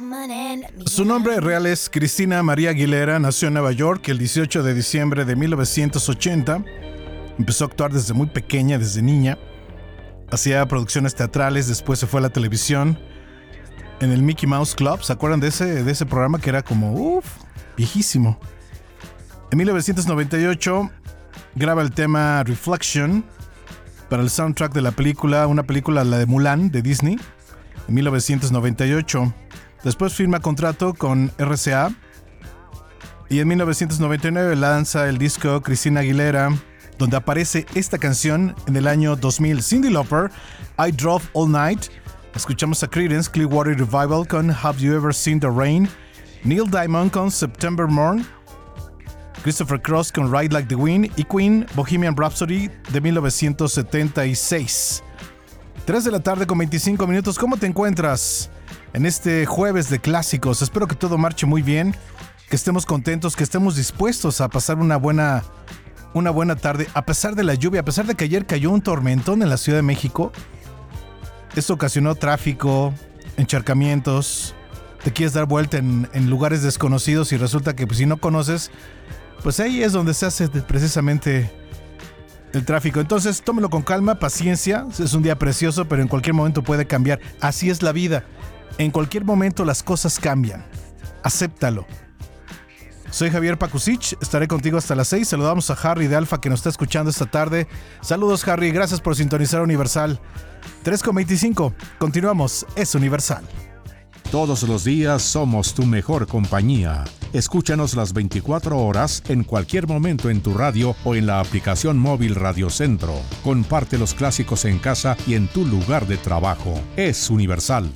Su nombre real es Cristina María Aguilera. Nació en Nueva York el 18 de diciembre de 1980. Empezó a actuar desde muy pequeña, desde niña. Hacía producciones teatrales, después se fue a la televisión en el Mickey Mouse Club. ¿Se acuerdan de ese programa que era como, viejísimo? En 1998 graba el tema Reflection para el soundtrack de la película, una película, la de Mulan, de Disney, en 1998. Después firma contrato con RCA y en 1999 lanza el disco Cristina Aguilera, donde aparece esta canción en el año 2000. Cyndi Lauper, I Drove All Night. Escuchamos a Creedence Clearwater Revival con Have You Ever Seen the Rain. Neil Diamond con September Morn. Christopher Cross con Ride Like the Wind. Y Queen, Bohemian Rhapsody de 1976. 3 de la tarde con 25 minutos. ¿Cómo te encuentras en este jueves de clásicos? Espero que todo marche muy bien, que estemos contentos, que estemos dispuestos a pasar una buena tarde, a pesar de la lluvia, a pesar de que ayer cayó un tormentón en la Ciudad de México. Esto ocasionó tráfico, encharcamientos. Te quieres dar vuelta en lugares desconocidos y resulta que pues, si no conoces, pues ahí es donde se hace precisamente el tráfico. Entonces, tómelo con calma, paciencia. Es un día precioso, pero en cualquier momento puede cambiar. Así es la vida. En cualquier momento las cosas cambian. Acéptalo. Soy Javier Pakusich, estaré contigo hasta las 6. Saludamos a Harry de Alfa que nos está escuchando esta tarde. Saludos, Harry, gracias por sintonizar Universal. 3:25, continuamos, es Universal. Todos los días somos tu mejor compañía. Escúchanos las 24 horas en cualquier momento en tu radio o en la aplicación móvil Radio Centro. Comparte los clásicos en casa y en tu lugar de trabajo. Es Universal.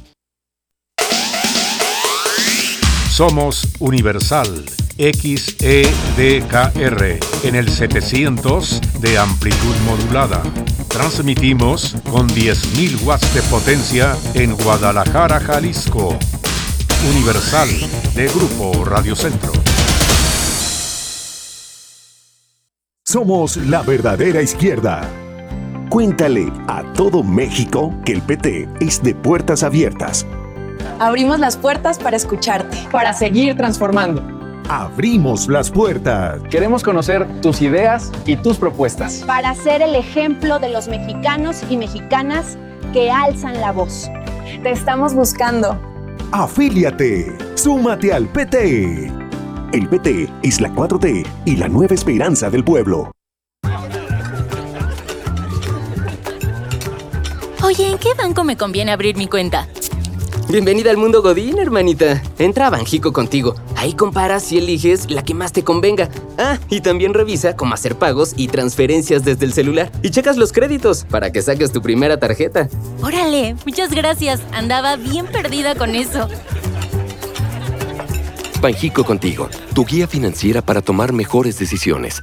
Somos Universal XEDKR en el 700 de amplitud modulada. Transmitimos con 10.000 watts de potencia en Guadalajara, Jalisco. Universal de Grupo Radio Centro. Somos la verdadera izquierda. Cuéntale a todo México que el PT es de puertas abiertas. Abrimos las puertas para escucharte, para seguir transformando. Abrimos las puertas. Queremos conocer tus ideas y tus propuestas. Para ser el ejemplo de los mexicanos y mexicanas que alzan la voz. Te estamos buscando. Afíliate. Súmate al PT. El PT es la 4T y la nueva esperanza del pueblo. Oye, ¿en qué banco me conviene abrir mi cuenta? Bienvenida al mundo Godín, hermanita. Entra a Banjico Contigo. Ahí comparas y eliges la que más te convenga. Ah, y también revisa cómo hacer pagos y transferencias desde el celular. Y checas los créditos para que saques tu primera tarjeta. ¡Órale! Muchas gracias. Andaba bien perdida con eso. Banjico Contigo, tu guía financiera para tomar mejores decisiones.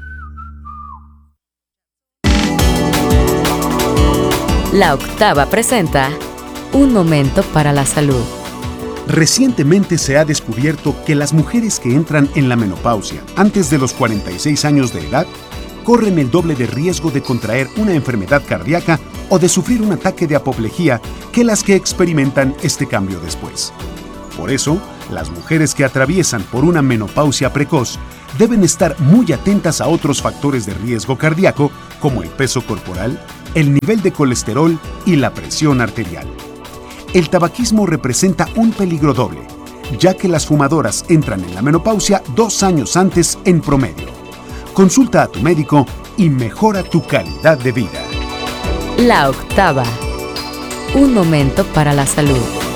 La Octava presenta Un momento para la salud. Recientemente se ha descubierto que las mujeres que entran en la menopausia antes de los 46 años de edad corren el doble de riesgo de contraer una enfermedad cardíaca o de sufrir un ataque de apoplejía que las que experimentan este cambio después. Por eso, las mujeres que atraviesan por una menopausia precoz deben estar muy atentas a otros factores de riesgo cardíaco como el peso corporal, el nivel de colesterol y la presión arterial. El tabaquismo representa un peligro doble, ya que las fumadoras entran en la menopausia 2 años antes en promedio. Consulta a tu médico y mejora tu calidad de vida. La Octava. Un momento para la salud.